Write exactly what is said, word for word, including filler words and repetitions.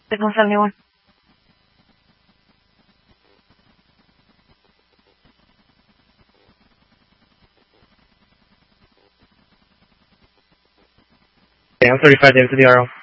Signal seventy-one. Okay, I'm thirty-five David to the R O.